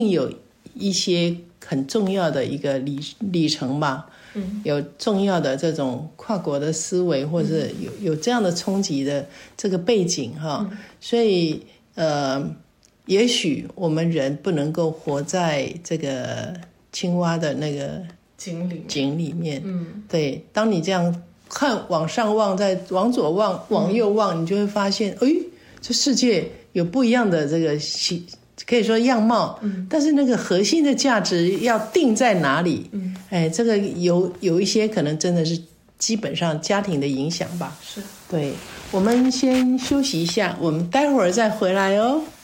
有一些很重要的一个里程吧，有重要的这种跨国的思维，或者有这样的冲击的这个背景哈，所以也许我们人不能够活在这个青蛙的那个井里面，对，当你这样看往上望，再往左望，往右望，你就会发现，这世界有不一样的这个可以说样貌，但是那个核心的价值要定在哪里？这个有一些可能真的是基本上家庭的影响吧。 是， 对，我们先休息一下，我们待会儿再回来哦。